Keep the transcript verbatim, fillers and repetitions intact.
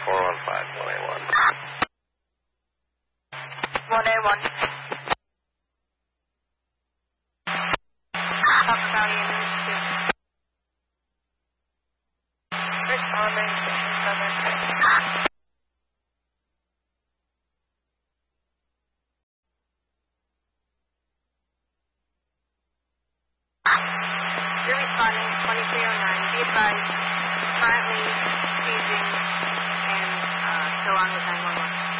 four one five, one A one. one A one. Papa Valley News two. Responding station seven. You're responding twenty-three oh nine. Be advised, currently seizing and uh, still on with nine one one.